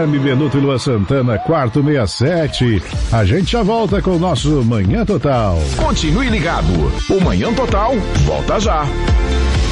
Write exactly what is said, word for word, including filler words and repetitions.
Guilherme Benuto e Lua Santana, quarto sessenta e sete. A gente já volta com o nosso Manhã Total. Continue ligado. O Manhã Total volta já.